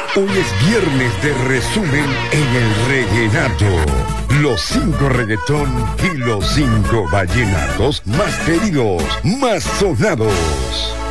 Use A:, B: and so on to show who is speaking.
A: Hoy es viernes de resumen en el Reguenato. Los 5 reggaetón y los 5 vallenatos más pedidos, más sonados.